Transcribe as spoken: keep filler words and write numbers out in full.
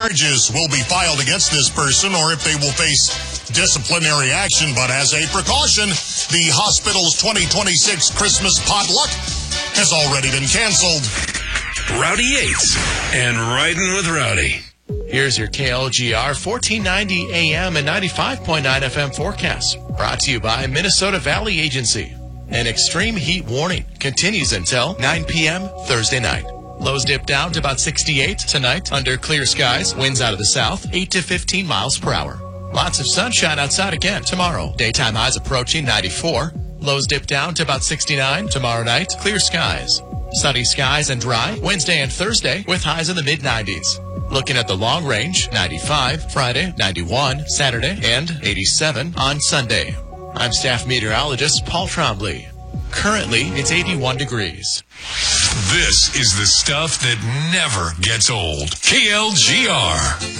charges will be filed against this person or if they will face disciplinary action. But as a precaution, the hospital's twenty twenty-six Christmas potluck has already been canceled. Rowdy Yates and Riding with Rowdy. Here's your K L G R fourteen ninety A M and ninety-five point nine F M forecast. Brought to you by Minnesota Valley Agency. An extreme heat warning continues until nine p.m. Thursday night. Lows dip down to about sixty-eight tonight under clear skies. Winds out of the south, eight to fifteen miles per hour. Lots of sunshine outside again tomorrow. Daytime highs approaching ninety-four. Lows dip down to about sixty-nine tomorrow night. Clear skies. Sunny skies and dry Wednesday and Thursday with highs in the mid nineties. Looking at the long range, ninety-five Friday, ninety-one Saturday, and eighty-seven on Sunday. I'm staff meteorologist Paul Trombley. Currently, it's eighty-one degrees. This is the stuff that never gets old. K L G R.